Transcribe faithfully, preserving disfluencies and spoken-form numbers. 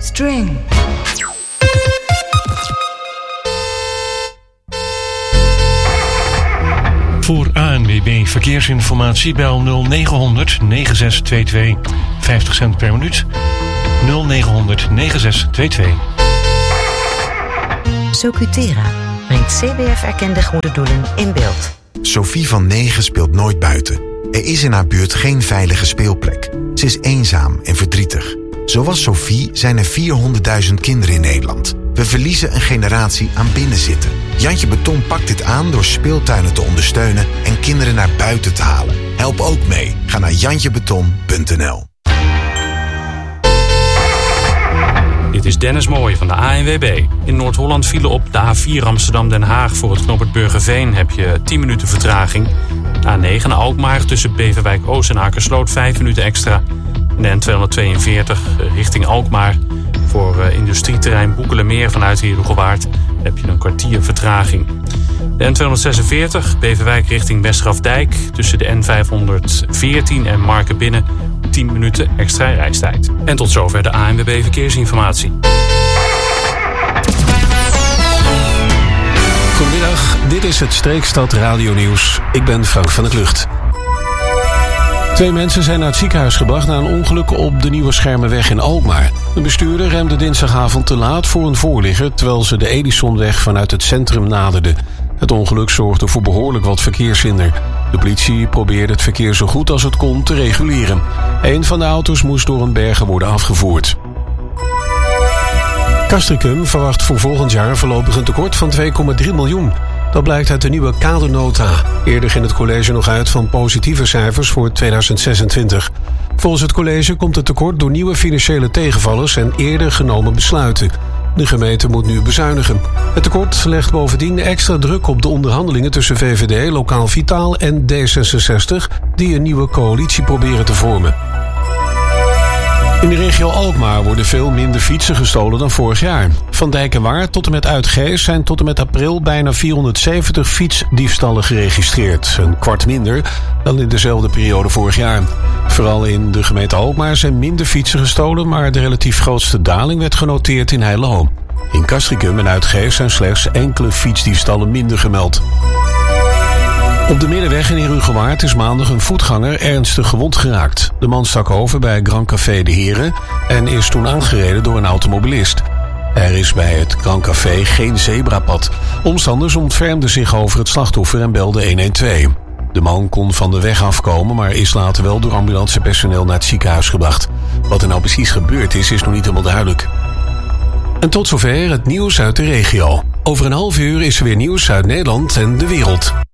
String. Voor A N W B Verkeersinformatie bel nul negen negen zes twee twee. vijftig cent per minuut. nul negen negen zes twee twee. Socutera brengt C B F-erkende goede doelen in beeld. Sophie van negen speelt nooit buiten. Er is in haar buurt geen veilige speelplek. Ze is eenzaam en verdrietig. Zoals Sophie zijn er vierhonderdduizend kinderen in Nederland. We verliezen een generatie aan binnenzitten. Jantje Beton pakt dit aan door speeltuinen te ondersteunen en kinderen naar buiten te halen. Help ook mee. Ga naar jantje beton punt n l. Dit is Dennis Mooij van de A N W B. In Noord-Holland vielen op de A vier Amsterdam-Den Haag voor het knooppunt Burgerveen heb je tien minuten vertraging. A negen Alkmaar tussen Beverwijk-Oost en Akersloot vijf minuten extra. En de N tweehonderdtweeënveertig richting Alkmaar voor industrieterrein Boekelemeer vanuit Heerhugowaard heb je een kwartier vertraging. De N tweehonderdzesenveertig Beverwijk richting Westgrafdijk tussen de N vijfhonderdveertien en Markenbinnen tien minuten extra reistijd. En tot zover de A N W B Verkeersinformatie. Goedemiddag, dit is het Streekstad Radio Nieuws. Ik ben Frank van der Klucht. Twee mensen zijn naar het ziekenhuis gebracht na een ongeluk op de Nieuwe Schermenweg in Alkmaar. Een bestuurder remde dinsdagavond te laat voor een voorligger terwijl ze de Edisonweg vanuit het centrum naderden. Het ongeluk zorgde voor behoorlijk wat verkeershinder. De politie probeerde het verkeer zo goed als het kon te reguleren. Een van de auto's moest door een berger worden afgevoerd. Castricum verwacht voor volgend jaar voorlopig een tekort van twee komma drie miljoen. Dat blijkt uit de nieuwe kadernota. Eerder ging het college nog uit van positieve cijfers voor tweeduizend zesentwintig. Volgens het college komt het tekort door nieuwe financiële tegenvallers en eerder genomen besluiten. De gemeente moet nu bezuinigen. Het tekort legt bovendien extra druk op de onderhandelingen tussen V V D, Lokaal Vitaal en D zesenzestig... die een nieuwe coalitie proberen te vormen. In de regio Alkmaar worden veel minder fietsen gestolen dan vorig jaar. Van Dijkenwaard tot en met Uitgeest zijn tot en met april bijna vierhonderdzeventig fietsdiefstallen geregistreerd. Een kwart minder dan in dezelfde periode vorig jaar. Vooral in de gemeente Alkmaar zijn minder fietsen gestolen, maar de relatief grootste daling werd genoteerd in Heilo. In Castricum en Uitgeest zijn slechts enkele fietsdiefstallen minder gemeld. Op de Middenweg in Heerhugowaard is maandag een voetganger ernstig gewond geraakt. De man stak over bij Grand Café De Heren en is toen aangereden door een automobilist. Er is bij het Grand Café geen zebrapad. Omstanders ontfermden zich over het slachtoffer en belden honderdtwaalf. De man kon van de weg afkomen, maar is later wel door ambulancepersoneel naar het ziekenhuis gebracht. Wat er nou precies gebeurd is, is nog niet helemaal duidelijk. En tot zover het nieuws uit de regio. Over een half uur is er weer nieuws uit Nederland en de wereld.